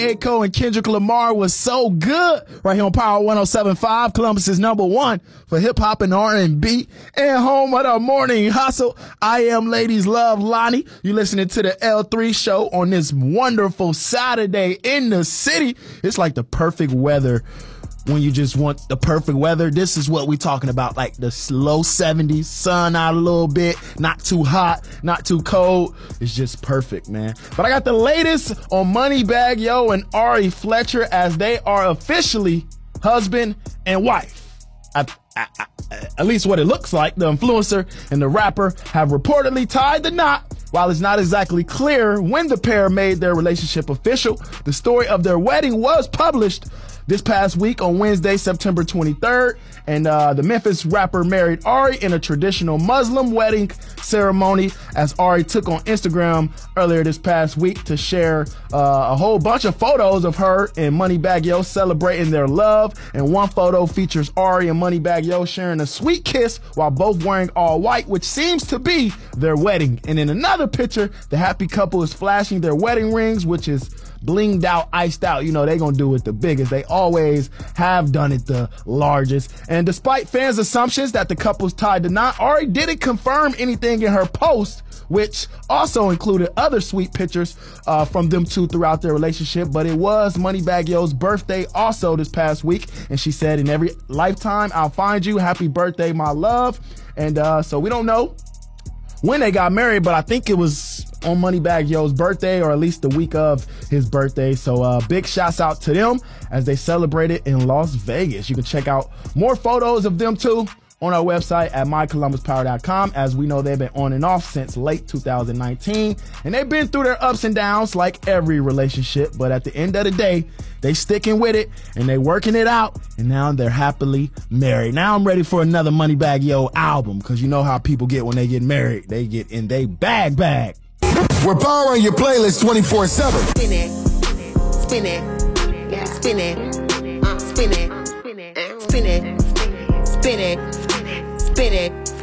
Akon and Kendrick Lamar was so good right here on Power 107.5, Columbus's #1 for hip-hop and R&B, and home of the morning hustle. I am Ladies Love Lonnie. You listening to the L3 show on this wonderful Saturday in the city. It's like the perfect weather. When you just want the perfect weather, this is what we talking about, like the low 70s, sun out a little bit, not too hot, not too cold. It's just perfect, man. But I got the latest on Moneybagg Yo and Ari Fletcher as they are officially husband and wife. At least what it looks like. The influencer and the rapper have reportedly tied the knot. While it's not exactly clear when the pair made their relationship official, the story of their wedding was published this past week on Wednesday, September 23rd, and the Memphis rapper married Ari in a traditional Muslim wedding ceremony, as Ari took on Instagram earlier this past week to share a whole bunch of photos of her and Moneybagg Yo celebrating their love. And one photo features Ari and Moneybagg Yo sharing a sweet kiss while both wearing all white, which seems to be their wedding. And in another picture, the happy couple is flashing their wedding rings, which is blinged out, iced out. You know, they gonna do it the biggest. They always have done it the largest. And despite fans' assumptions that the couple's tied to knot, Ari didn't confirm anything in her post, which also included other sweet pictures from them two throughout their relationship. But it was Moneybagg Yo's birthday also this past week, and she said, "In every lifetime, I'll find you. Happy birthday, my love." And so we don't know when they got married, but I think it was on Moneybagg Yo's birthday, or at least the week of his birthday. So big shouts out to them as they celebrated in Las Vegas. You can check out more photos of them too on our website at mycolumbuspower.com. As we know, they've been on and off since late 2019, and they've been through their ups and downs like every relationship. But at the end of the day, they sticking with it and they working it out, and now they're happily married. Now I'm ready for another Moneybagg Yo album, because you know how people get when they get married. They get in they bag. We're powering your playlist 24/7. Spin it, spin it, yeah. Spin it, spin it, spin it, spin it, spin it, spin it.